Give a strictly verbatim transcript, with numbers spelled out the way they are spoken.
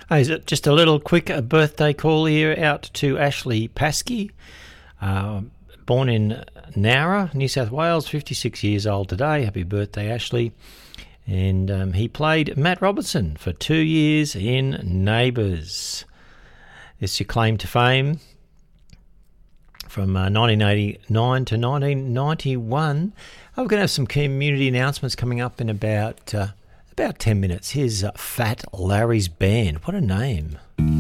Hey, is it just a little quick uh, birthday call here out to Ashley Paskey, uh, born in Nowra, New South Wales, fifty-six years old today. Happy birthday, Ashley. And um, he played Matt Robertson for two years in Neighbours. It's your claim to fame from uh, nineteen eighty-nine to nineteen ninety-one. Oh, we're going to have some community announcements coming up in about uh, about ten minutes. Here's uh, Fat Larry's Band. What a name.